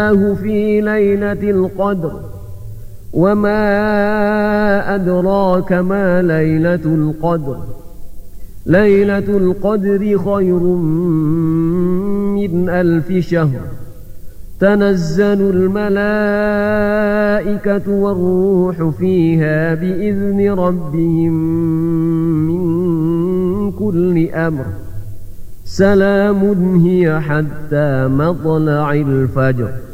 في ليلة القدر وما أدراك ما ليلة القدر ليلة القدر خير من 1000 شهر تنزل الملائكة والروح فيها بإذن ربهم من كل أمر سلام هي حتى مطلع الفجر.